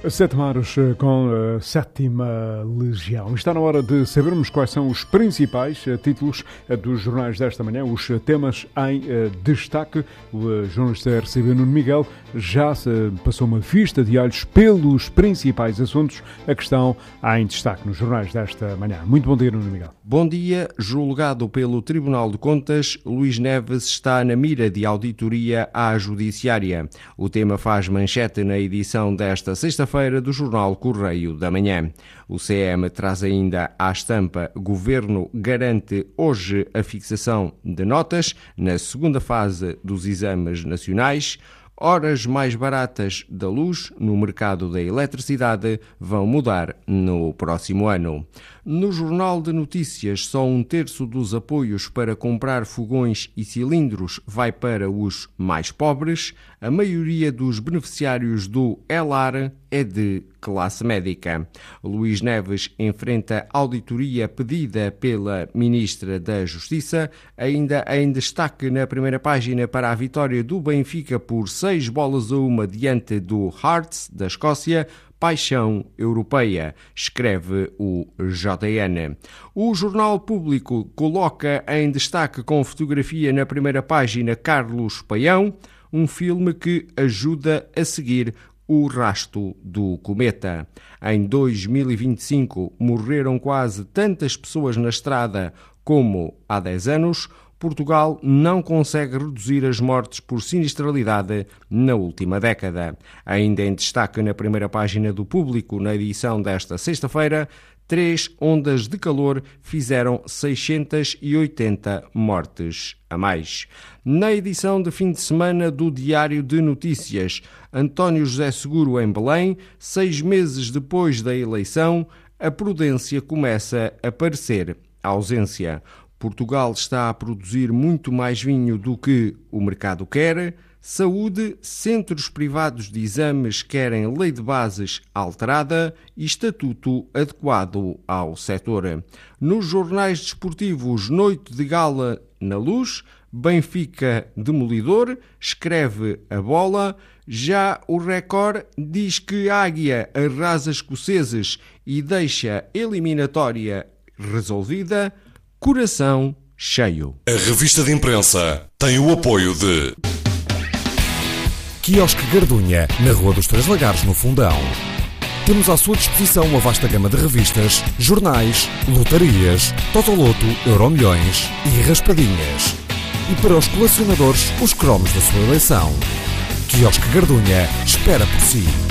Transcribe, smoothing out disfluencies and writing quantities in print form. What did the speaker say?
Sete Maros com a Sétima Legião. Está na hora de sabermos quais são os principais títulos dos jornais desta manhã, os temas em destaque. O jornalista RCB Nuno Miguel já passou uma vista de olhos pelos principais assuntos a que estão em destaque nos jornais desta manhã. Muito bom dia, Nuno Miguel. Bom dia. Julgado pelo Tribunal de Contas, Luís Neves está na mira de auditoria à Judiciária. O tema faz manchete na edição desta sexta-feira do jornal Correio da Manhã. O CM traz ainda à estampa: Governo garante hoje a fixação de notas na segunda fase dos exames nacionais. Horas mais baratas da luz no mercado da eletricidade vão mudar no próximo ano. No Jornal de Notícias, só 1/3 dos apoios para comprar fogões e cilindros vai para os mais pobres. A maioria dos beneficiários do ELAR é de classe médica. Luís Neves enfrenta auditoria pedida pela Ministra da Justiça. Ainda em destaque na primeira página para a vitória do Benfica por 6-1 diante do Hearts da Escócia. Paixão europeia, escreve o JN. O Jornal Público coloca em destaque com fotografia na primeira página Carlos Paião, um filme que ajuda a seguir o rastro do cometa. Em 2025 morreram quase tantas pessoas na estrada como há 10 anos. Portugal não consegue reduzir as mortes por sinistralidade na última década. Ainda em destaque na primeira página do Público, na edição desta sexta-feira, 3 ondas de calor fizeram 680 mortes a mais. Na edição de fim de semana do Diário de Notícias, António José Seguro em Belém, 6 meses depois da eleição, a prudência começa a parecer ausência. Portugal está a produzir muito mais vinho do que o mercado quer. Saúde, centros privados de exames querem lei de bases alterada e estatuto adequado ao setor. Nos jornais desportivos, noite de gala na Luz, Benfica demolidor, escreve a Bola. Já o Record diz que Águia arrasa escoceses e deixa eliminatória resolvida. Coração cheio. A revista de imprensa tem o apoio de Quiosque Gardunha, na Rua dos Três Lagares, no Fundão. Temos à sua disposição uma vasta gama de revistas, jornais, lotarias, Totoloto, Euromilhões e raspadinhas. E para os colecionadores, os cromos da sua eleição. Quiosque Gardunha espera por si.